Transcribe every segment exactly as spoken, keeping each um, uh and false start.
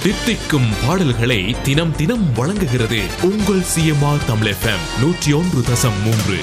தித்திக்கும் பாடல்களை தினம் தினம் வழங்குகிறது உங்கள் சிஎம்ஆர் தமிழ் எஃப்எம் நூற்றி ஒன்று தசம் மூன்று.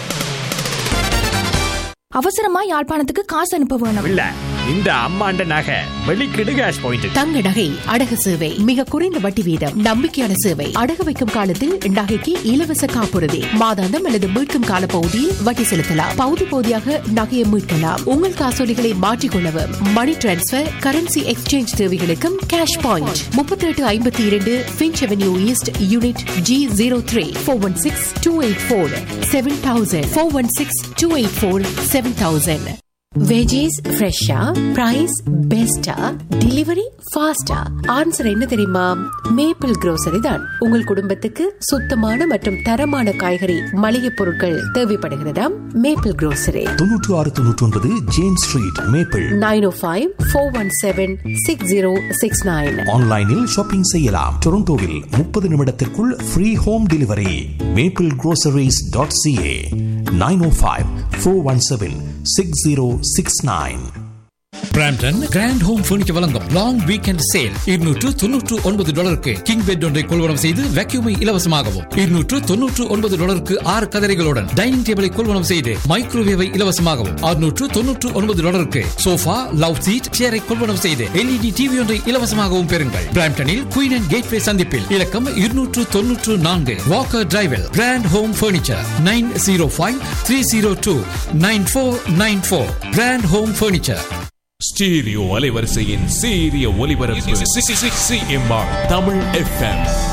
அவசரமா யாழ்ப்பாணத்துக்கு காசு அனுப்ப வேணும். இல்ல இந்த அம்மாண்ட நகை வெளிக்கிடு கேஷ் பாயிண்ட். தங்க நகை அடகு சேவை மிக குறைந்த வட்டி வீதம், நம்பிக்கையான சேவை. அடகு வைக்கும் காலத்தில் நகைக்கு இலவச காப்புறுதி, மாதாந்தம் அல்லது மீட்கும் கால பகுதியில் வட்டி செலுத்தலாம். பகுதி பகுதியாக நகையை மீட்கலாம். உங்கள் காசோலிகளை மாற்றிக்கொள்ளவும், மணி டிரான்ஸ்பர், கரன்சி எக்ஸ்சேஞ்ச் தேவைகளுக்கும் கேஷ் பாயிண்ட். முப்பத்தி எட்டு ஐம்பத்தி இரண்டு pinch avenue east unit G zero three four one six two eight four seven thousand four one six two eight four seven thousand. Veggies ஃப்ரெஷ்ஷா, பிரைஸ் பெஸ்டா, டெலிவரி ஃபாஸ்டா? Answer என்ன தெரியுமா? மேப்பிள் grocery தான். உங்கள் குடும்பத்துக்கு சுத்தமான மற்றும் தரமான காய்கறி மளிகை பொருட்கள் தேவைப்படுகிறதா? மேப்பிள் grocery தொன்னூற்று ஆறு தொன்னூற்றி ஒன்பது ஜேம்ஸ் ஸ்ட்ரீட், மேப்பிள். நைன் ஓ five four one seven six zero six nine. ஆன்லைனில் ஷாப்பிங் செய்யலாம். டொரண்டோவில் முப்பது நிமிடத்திற்குள் free home delivery. Maple groceries dot CA. Nine ஓ five four one seven six zero six nine. Brampton grand home furniture வழங்கும் long weekend sale. இருநூற்று தொன்னூற்று ஒன்பது டாலருக்கு king bed ஒன்றை கொள்வனம் செய்து வேக்யூமை இலவசமாகவும், இருநூற்று தொன்னூற்று ஒன்பது டாலருக்கு ஆறு கதரைகளுடன் டைனிங் டேபிளை கொள்வனம் செய்து மைக்ரோவேவை இலவசமாகவும், அறுநூற்று தொன்னூற்று ஒன்பது டாலருக்கு சோஃபா, லவ் சீட், சேரை கொள்வனம் செய்து எல்இடி டிவி ஒன்றை இலவசமாகவும் பெறுங்கள். பிராம்டனில் குயின் அண்ட் கேட்வே சந்திப்பில் இலக்கம் இருநூற்று தொன்னூற்று நான்கு Walker டிரைவில் grand home furniture. Nine zero five three zero two nine four nine four. Grand home furniture. Stereo அலைவரிசையின் சீரிய ஒலிபரப்பு சிஎம்ஆர் தமிழ் எஃப்எம்